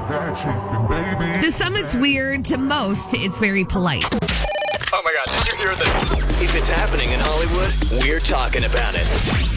To some, it's weird. To most, it's very polite. Oh my God, did you hear this? If it's happening in Hollywood, we're talking about it.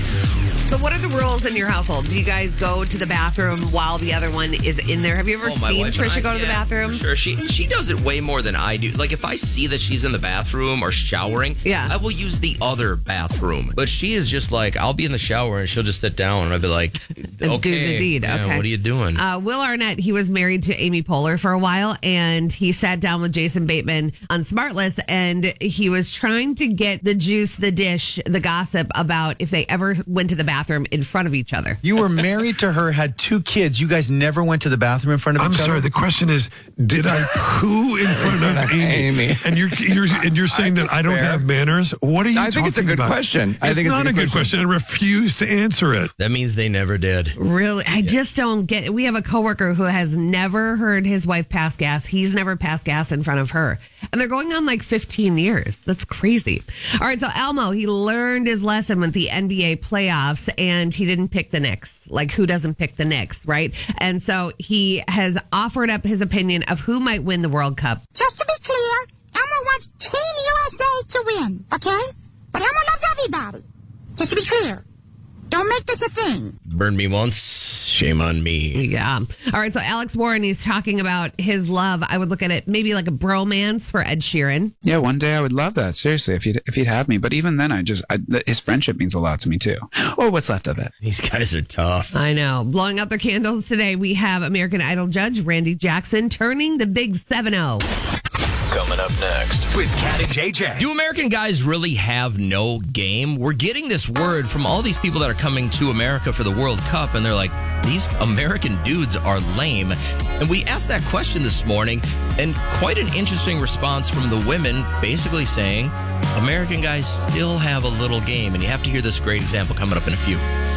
So what are the rules in your household? Do you guys go to the bathroom while the other one is in there? Have you ever seen Trisha go to the bathroom? Sure. She does it way more than I do. Like, if I see that she's in the bathroom or showering, I will use the other bathroom. But she is just like, I'll be in the shower and she'll just sit down and I'll be like, okay. Do the deed. Yeah, okay. What are you doing? Will Arnett, he was married to Amy Poehler for a while, and he sat down with Jason Bateman on Smartless, and he was trying to get the juice, the dish, the gossip about if they ever went to the bathroom in front of each other. You were married to her, had 2 kids. You guys never went to the bathroom in front of each other? I'm sorry. The question is, did I poo in front of Amy? And you're saying that I don't have manners? What are you talking about? I think it's a good question. It's not a good question. I refuse to answer it. That means they never did. Really? I just don't get it. We have a coworker who has never heard his wife pass gas. He's never passed gas in front of her. And they're going on like 15 years. That's crazy. All right, so Elmo, he learned his lesson with the NBA playoffs, and he didn't pick the Knicks. Like, who doesn't pick the Knicks, right? And so he has offered up his opinion of who might win the World Cup. Just to be clear, Elmo wants Team USA to win, okay? But Elmo loves everybody. Just to be clear. Don't make this a thing. Burn me once, shame on me. Yeah. All right, so Alex Warren, he's talking about his love. I would look at it maybe like a bromance for Ed Sheeran. Yeah, one day I would love that. Seriously, if you'd have me. But even then, his friendship means a lot to me too. Or what's left of it. These guys are tough. I know. Blowing out their candles today, we have American Idol judge Randy Jackson turning the big 7-0. Coming up next with Cat and JJ. Do American guys really have no game? We're getting this word from all these people that are coming to America for the World Cup, and they're like, these American dudes are lame. And we asked that question this morning, and quite an interesting response from the women, basically saying American guys still have a little game. And you have to hear this great example coming up in a few.